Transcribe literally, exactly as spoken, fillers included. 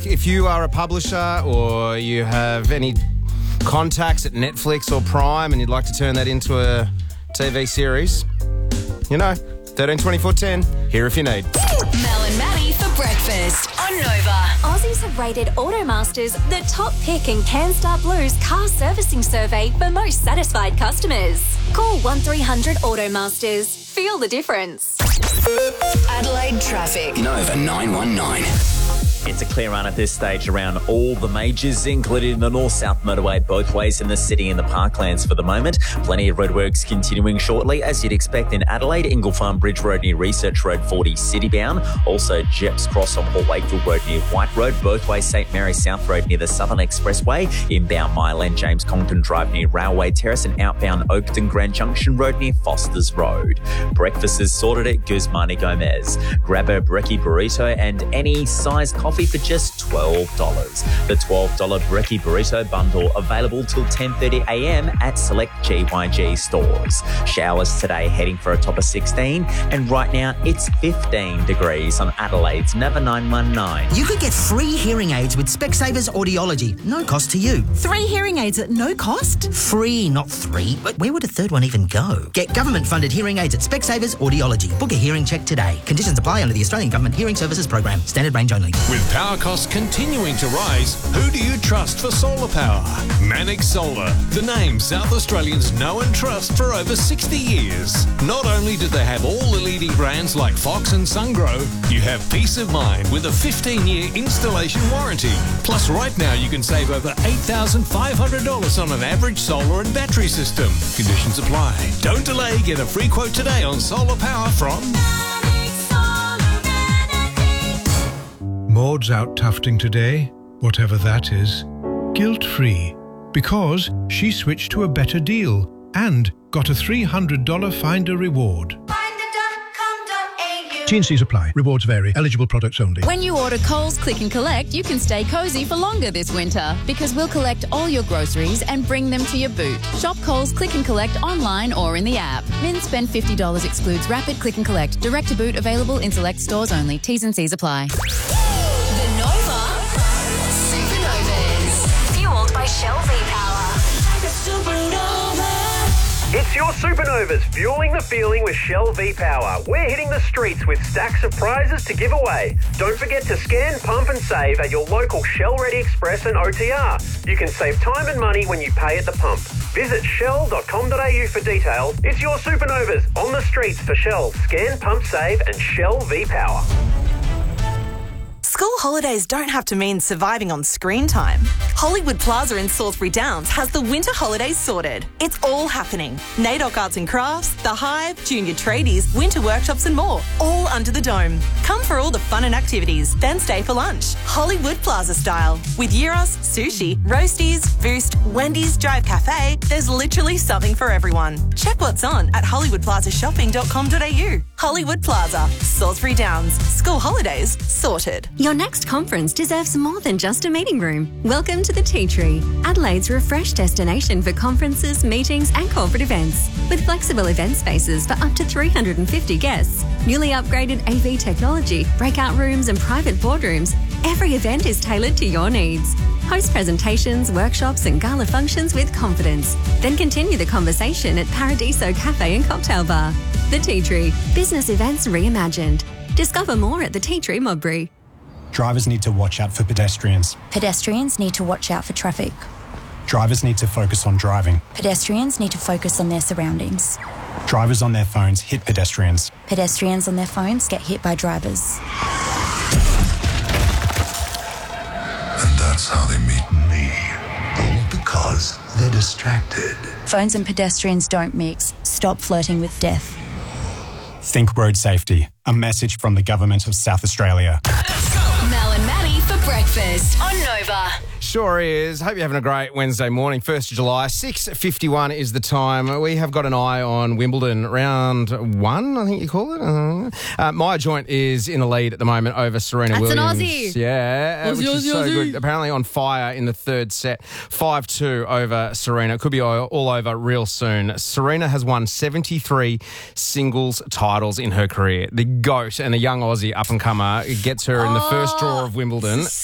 if you are a publisher or you have any contacts at Netflix or Prime and you'd like to turn that into a T V series, you know, thirteen twenty-four ten, here if you need. Mel and Maddie for breakfast on Nova. Aussies have rated Automasters the top pick in CanStar Blue's car servicing survey for most satisfied customers. Call one three hundred Automasters. Feel the difference. Adelaide traffic. Nova nine one nine. It's a clear run at this stage around all the majors, including the north-south motorway both ways in the city and the parklands for the moment. Plenty of roadworks continuing shortly, as you'd expect in Adelaide, Ingle Farm Bridge Road near Research Road forty city-bound. Also, Jeps Cross on Port Wakefield Road near White Road, both ways St Mary's South Road near the Southern Expressway, inbound Mile End James Congdon Drive near Railway Terrace, and outbound Oakton Grand Junction Road near Foster's Road. Breakfast is sorted at Guzmani Gomez. Grab a brekkie burrito and any size coffee for just twelve dollars. The twelve dollars brekkie burrito bundle available till ten thirty a m at select G Y G stores. Showers today heading for a top of sixteen, and right now it's fifteen degrees on Adelaide's Nova nine one nine. You could get free hearing aids with Specsavers Audiology. No cost to you. Three hearing aids at no cost? Free, not three. But where would a third one even go? Get government-funded hearing aids at Specsavers Audiology. Book a hearing check today. Conditions apply under the Australian Government Hearing Services Program. Standard range only. With power costs continuing to rise, who do you trust for solar power? Manic Solar, the name South Australians know and trust for over sixty years. Not only do they have all the leading brands like Fox and Sungrow, you have peace of mind with a fifteen year installation warranty. Plus, right now you can save over eight thousand five hundred dollars on an average solar and battery system. Conditions apply. Don't delay. Get a free quote today on solar power from... Maud's out tufting today, whatever that is, guilt-free, because she switched to a better deal and got a three hundred dollars Finder reward. T and Cs apply. Rewards vary. Eligible products only. When you order Coles Click and Collect, you can stay cosy for longer this winter because we'll collect all your groceries and bring them to your boot. Shop Coles Click and Collect online or in the app. Min spend fifty dollars excludes Rapid Click and Collect. Direct to boot available in select stores only. T's and C's apply. The Nova Supernovas. Fueled by Shell V-Power. It's your Supernovas, fueling the feeling with Shell V-Power. We're hitting the streets with stacks of prizes to give away. Don't forget to scan, pump and save at your local Shell Ready Express and O T R. You can save time and money when you pay at the pump. Visit shell dot com dot a u for details. It's your Supernovas on the streets for Shell. Scan, pump, save and Shell V-Power. School holidays don't have to mean surviving on screen time. Hollywood Plaza in Salisbury Downs has the winter holidays sorted. It's all happening. NAIDOC Arts and Crafts, The Hive, Junior Tradies, winter workshops and more, all under the dome. Come for all the fun and activities, then stay for lunch. Hollywood Plaza style. With gyros, sushi, roasties, Boost, Wendy's, Drive Cafe, there's literally something for everyone. Check what's on at hollywood plaza shopping dot com dot a u. Hollywood Plaza, Salisbury Downs. School holidays sorted. Your next conference deserves more than just a meeting room. Welcome to the Tea Tree, Adelaide's refreshed destination for conferences, meetings and corporate events. With flexible event spaces for up to three hundred fifty guests, newly upgraded A V technology, breakout rooms and private boardrooms, every event is tailored to your needs. Host presentations, workshops and gala functions with confidence. Then continue the conversation at Paradiso Cafe and Cocktail Bar. The Tea Tree, business events reimagined. Discover more at the Tea Tree Modbury. Drivers need to watch out for pedestrians. Pedestrians need to watch out for traffic. Drivers need to focus on driving. Pedestrians need to focus on their surroundings. Drivers on their phones hit pedestrians. Pedestrians on their phones get hit by drivers. And that's how they meet me. All because they're distracted. Phones and pedestrians don't mix. Stop flirting with death. Think road safety. A message from the Government of South Australia. Mel and Maddie for breakfast on Nova. Sure is. Hope you're having a great Wednesday morning, first of July. six fifty-one is the time. We have got an eye on Wimbledon. Round one, I think you call it. Uh, uh, Maya Joint is in the lead at the moment over Serena That's Williams. an Aussie. Yeah, Aussie, which is Aussie, so Aussie. good. Apparently on fire in the third set. five two over Serena. It could be all, all over real soon. Serena has won seventy-three singles titles in her career. The GOAT and the young Aussie up-and-comer gets her in the first draw of Wimbledon.